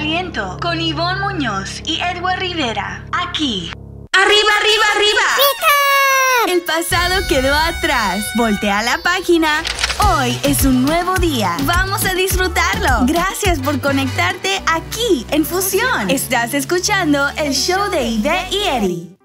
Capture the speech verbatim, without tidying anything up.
aliento con Ivonne Muñoz y Edward Rivera. Aquí. ¡Arriba, arriba, arriba! ¡Pica! El pasado quedó atrás. Voltea la página. Hoy es un nuevo día. Vamos a disfrutarlo. Gracias por conectarte aquí en Fusión. Estás escuchando el show de Ivette y Eddie.